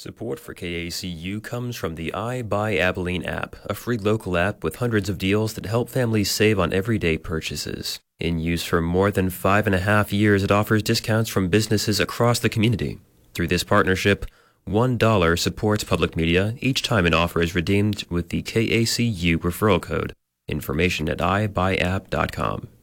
Support for KACU comes from the I Buy Abilene app, a free local app with hundreds of deals that help families save on everyday purchases. In use for more than 5.5 years, it offers discounts from businesses across the community. Through this partnership, $1 supports public media each time an offer is redeemed with the KACU referral code. Information at ibuyApp.com.